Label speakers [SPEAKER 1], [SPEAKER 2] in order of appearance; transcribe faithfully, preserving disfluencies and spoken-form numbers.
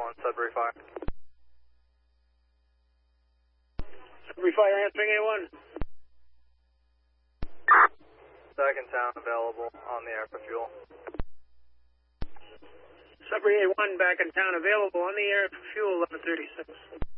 [SPEAKER 1] one, Sudbury Fire.
[SPEAKER 2] Sudbury Fire answering A one.
[SPEAKER 1] Second town available on the air for fuel.
[SPEAKER 2] Sudbury A one back in town available on the air for fuel eleven thirty-six.